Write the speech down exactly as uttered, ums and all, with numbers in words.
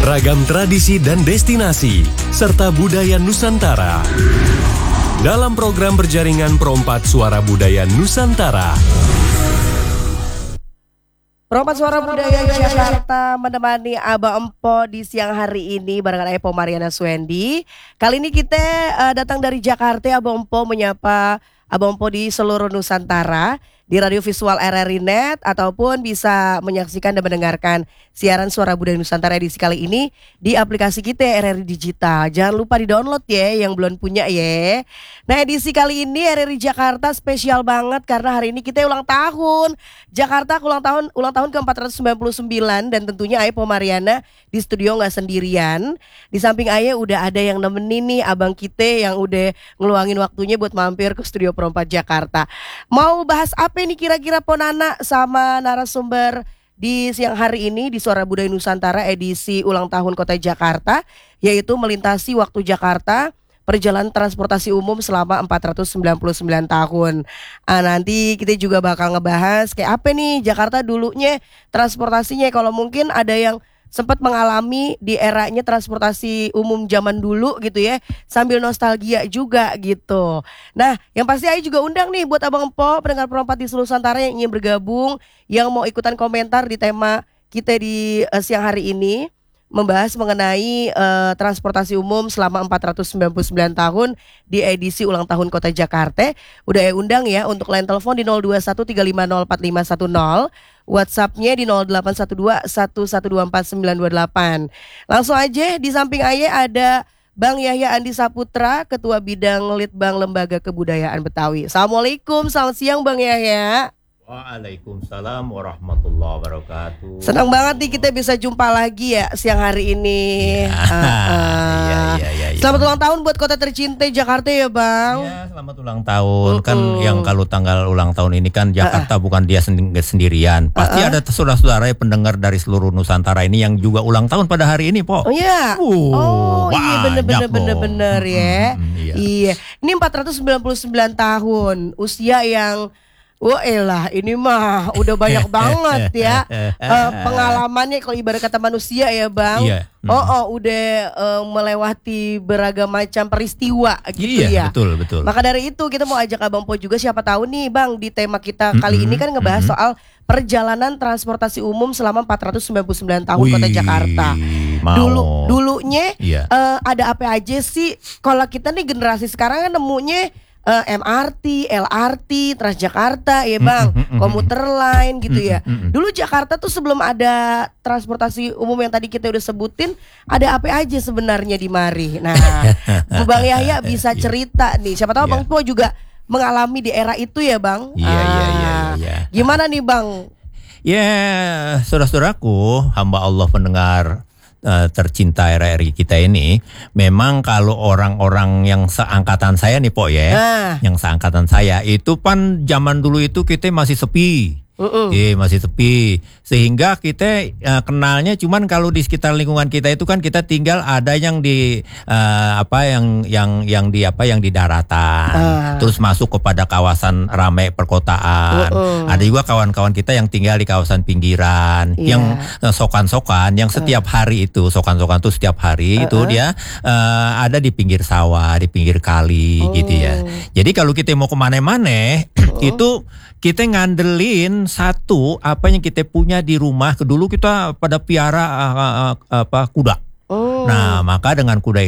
Ragam tradisi dan destinasi, serta budaya Nusantara. Dalam program berjaringan Perompat Suara Budaya Nusantara. Perompat Suara Budaya Jakarta menemani Aba Empo di siang hari ini barengan Epo Mariana Swendi. Kali ini kita uh, datang dari Jakarta. Aba Empo menyapa Aba Empo di seluruh Nusantara di radio visual R R I Net ataupun bisa menyaksikan dan mendengarkan siaran Suara Budaya Nusantara edisi kali ini di aplikasi kita R R I Digital. Jangan lupa di-download ya yang belum punya ya. Nah, edisi kali ini R R I Jakarta spesial banget karena hari ini kita ulang tahun. Jakarta ulang tahun ulang tahun ke empat ratus sembilan puluh sembilan dan tentunya Epo Mariana di studio nggak sendirian. Di samping Aye udah ada yang nemenin nih abang kita yang udah ngeluangin waktunya buat mampir ke studio Perompat Jakarta. Mau bahas apa ini kira-kira Ponana sama narasumber di siang hari ini di Suara Budaya Nusantara edisi ulang tahun Kota Jakarta, yaitu melintasi waktu Jakarta, perjalanan transportasi umum selama empat ratus sembilan puluh sembilan tahun. Ah, nanti kita juga bakal ngebahas kayak apa nih Jakarta dulunya transportasinya, kalau mungkin ada yang sempat mengalami di eranya transportasi umum zaman dulu gitu ya, sambil nostalgia juga gitu. Nah, yang pasti Ayu juga undang nih buat Abang Empo, pendengar Perompat di seluruh Nusantara yang ingin bergabung, yang mau ikutan komentar di tema kita di uh, siang hari ini, membahas mengenai uh, transportasi umum selama empat ratus sembilan puluh sembilan tahun di edisi ulang tahun Kota Jakarta. Udah Ayu undang ya untuk line telepon di nol dua satu tiga lima nol empat lima satu nol. WhatsApp-nya di nol delapan satu dua satu satu dua empat sembilan dua delapan. Langsung aja di samping Aye ada Bang Yahya Andi Saputra, Ketua Bidang Litbang Lembaga Kebudayaan Betawi. Assalamualaikum, selamat siang Bang Yahya. Waalaikumsalam warahmatullahi wabarakatuh. Senang banget nih kita bisa jumpa lagi ya siang hari ini. Ya. uh, uh. ya, ya, ya, ya. Selamat ulang tahun buat kota tercinta Jakarta ya Bang. Ya, selamat ulang tahun. uh-uh. Kan yang kalau tanggal ulang tahun ini kan Jakarta uh-uh. bukan dia sendi- sendirian. Pasti uh-uh. ada saudara-saudara pendengar dari seluruh Nusantara ini yang juga ulang tahun pada hari ini, Po. Oh iya. Uh, oh iya bener-bener bener-bener ya. Hmm, iya. Iya. Ini empat ratus sembilan puluh sembilan tahun usia yang wah elah ini mah udah banyak banget ya uh, pengalamannya kalau ibarat kata manusia ya Bang. Iya. Oh, oh udah uh, melewati beragam macam peristiwa gitu iya, ya. Betul betul. Maka dari itu kita mau ajak Abang Po juga, siapa tahu nih Bang di tema kita Mm-mm, kali ini kan ngebahas mm-mm. soal perjalanan transportasi umum selama empat ratus sembilan puluh sembilan tahun Wih, Kota Jakarta. mau. Dulu dulunya Iya. uh, ada apa aja sih? Kalau kita nih generasi sekarang kan nemunya Uh, M R T, L R T, Transjakarta ya Bang, Mm, mm, mm, komuter line gitu ya. Mm, mm, mm. Dulu Jakarta tuh sebelum ada transportasi umum yang tadi kita udah sebutin, ada apa aja sebenarnya di mari. Nah, Bang Yahya bisa cerita nih, siapa tahu Yeah. Bang Po juga mengalami di era itu ya Bang. Iya, iya, iya, Ah, iya. Gimana nih Bang? Ya, saudara-saudaraku, hamba Allah pendengar uh, tercinta R R I kita ini, memang kalau orang-orang yang seangkatan saya nih Po ya, Ah. yang seangkatan saya itu kan zaman dulu itu kita masih sepi. Uh-uh. Iya, masih sepi, sehingga kita uh, kenalnya cuman kalau di sekitar lingkungan kita itu kan kita tinggal ada yang di uh, apa yang yang yang di apa yang di daratan, Ah. terus masuk kepada kawasan ramai perkotaan. Uh-uh. Ada juga kawan-kawan kita yang tinggal di kawasan pinggiran, Iya. yang uh, sokan-sokan, yang setiap hari itu sokan-sokan tuh setiap hari Uh-uh. itu dia uh, ada di pinggir sawah, di pinggir kali, Oh. gitu ya. Jadi kalau kita mau kemana-mana itu kita ngandelin satu apa yang kita punya di rumah. Dulu kita pada piara uh, uh, apa kuda. Oh. Nah, maka dengan kuda